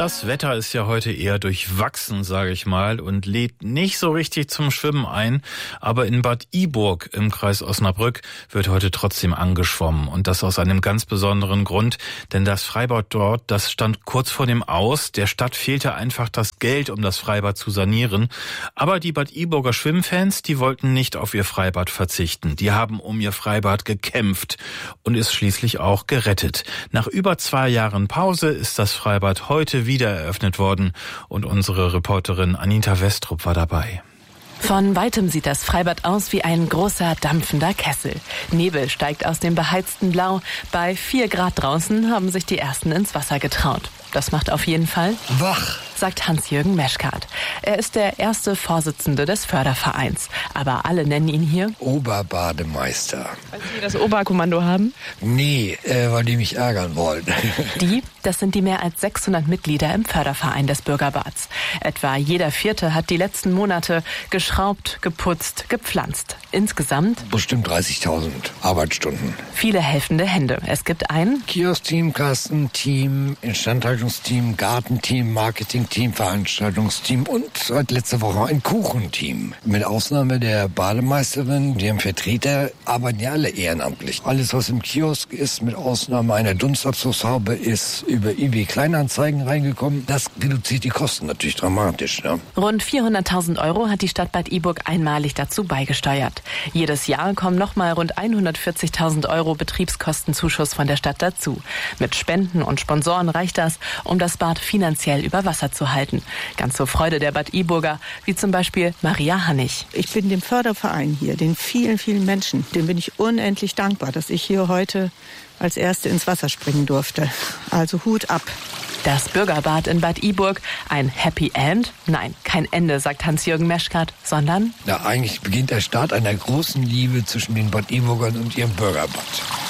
Das Wetter ist ja heute eher durchwachsen, sage ich mal, und lädt nicht so richtig zum Schwimmen ein. Aber in Bad Iburg im Kreis Osnabrück wird heute trotzdem angeschwommen. Und das aus einem ganz besonderen Grund, denn das Freibad dort, das stand kurz vor dem Aus. Der Stadt fehlte einfach das Geld, um das Freibad zu sanieren. Aber die Bad Iburger Schwimmfans, die wollten nicht auf ihr Freibad verzichten. Die haben um ihr Freibad gekämpft und ist schließlich auch gerettet. Nach über 2 Jahren Pause ist das Freibad heute wieder eröffnet worden und unsere Reporterin Anita Westrup war dabei. Von weitem sieht das Freibad aus wie ein großer, dampfender Kessel. Nebel steigt aus dem beheizten Blau. Bei 4 Grad draußen haben sich die Ersten ins Wasser getraut. Das macht auf jeden Fall wach, sagt Hans-Jürgen Meschkat. Er ist der erste Vorsitzende des Fördervereins. Aber alle nennen ihn hier Oberbademeister. Weil Sie das Oberkommando haben? Nee, weil die mich ärgern wollen. Das sind die mehr als 600 Mitglieder im Förderverein des Bürgerbads. Etwa jeder Vierte hat die letzten Monate geschraubt, geputzt, gepflanzt. Insgesamt bestimmt 30.000 Arbeitsstunden. Viele helfende Hände. Es gibt ein Kiosk-Team, Kastenteam, Instandhaltungsteam, Gartenteam, Marketingteam, Veranstaltungsteam und seit letzter Woche ein Kuchenteam. Mit Ausnahme der Bademeisterin, deren Vertreter, arbeiten ja alle ehrenamtlich. Alles, was im Kiosk ist, mit Ausnahme einer Dunstabzugshaube, ist über eBay Kleinanzeigen reingekommen. Das reduziert die Kosten natürlich dramatisch. Ne? Rund 400.000 € hat die Stadt Bad Iburg einmalig dazu beigesteuert. Jedes Jahr kommen nochmal rund 140.000 € Betriebskostenzuschuss von der Stadt dazu. Mit Spenden und Sponsoren reicht das, um das Bad finanziell über Wasser zu halten. Ganz zur Freude der Bad Iburger, wie zum Beispiel Maria Hannig. Ich bin dem Förderverein hier, den vielen, vielen Menschen, dem bin ich unendlich dankbar, dass ich hier heute als Erste ins Wasser springen durfte. Also Hut ab. Das Bürgerbad in Bad Iburg, ein Happy End? Nein, kein Ende, sagt Hans-Jürgen Meschkat, sondern... Ja, eigentlich beginnt der Start einer großen Liebe zwischen den Bad Iburgern und ihrem Bürgerbad.